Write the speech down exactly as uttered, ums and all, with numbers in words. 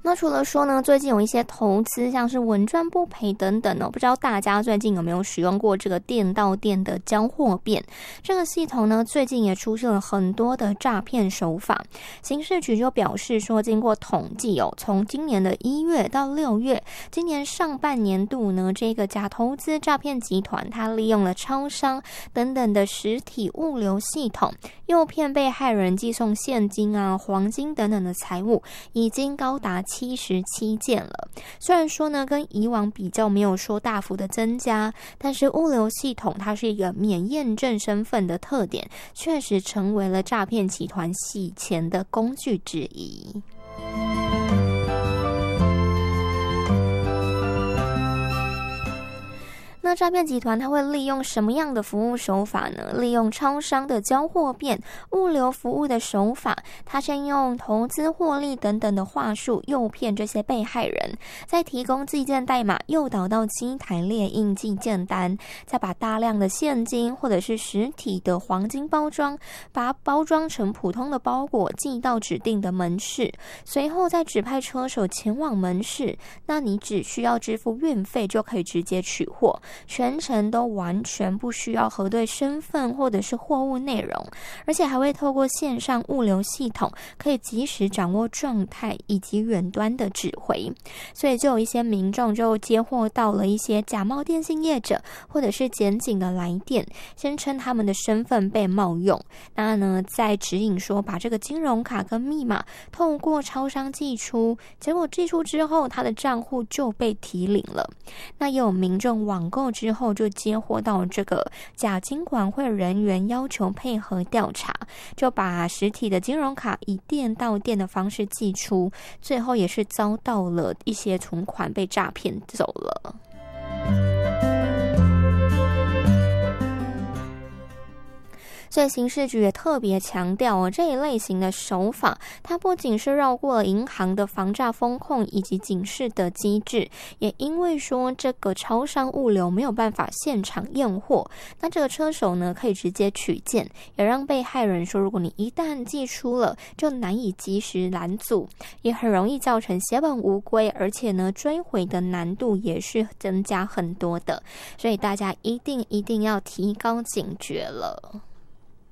那除了说呢，最近有一些投资像是稳赚不赔等等哦，不知道大家最近有没有使用过这个店到店的交货变这个系统呢？最近也出现了很多的诈骗手法。刑事局就表示说，经过统计哦，从今年的一月到六月，今年上半年度呢，这个假投资诈骗集团它利用了超商等等的实体物流系统，诱骗被害人寄送现金啊、黄金等等的财物，已经高达七十七件了。虽然说呢，跟以往比较没有说大幅的增加，但是物流系统它是一个免验证身份的特点，确实成为了诈骗集团洗钱的工具之一。那诈骗集团它会利用什么样的服务手法呢？利用超商的交货变、物流服务的手法，它先用投资获利等等的话术诱骗这些被害人，再提供寄件代码诱导到机台列印寄件单，再把大量的现金或者是实体的黄金包装，把它包装成普通的包裹寄到指定的门市，随后再指派车手前往门市，那你只需要支付运费就可以直接取货，全程都完全不需要核对身份或者是货物内容，而且还会透过线上物流系统可以及时掌握状态以及远端的指挥。所以就有一些民众就接获到了一些假冒电信业者或者是检警的来电，宣称他们的身份被冒用，那呢在指引说把这个金融卡跟密码透过超商寄出，结果寄出之后他的账户就被提领了。那也有民众网购之后就接获到这个假金管会人员要求配合调查，就把实体的金融卡以店到店的方式寄出，最后也是遭到了一些存款被诈骗走了。所以刑事局也特别强调哦，这一类型的手法，它不仅是绕过了银行的防诈风控以及警示的机制，也因为说这个超商物流没有办法现场验货，那这个车手呢可以直接取件，也让被害人说，如果你一旦寄出了，就难以及时拦阻，也很容易造成血本无归，而且呢追回的难度也是增加很多的，所以大家一定一定要提高警觉了。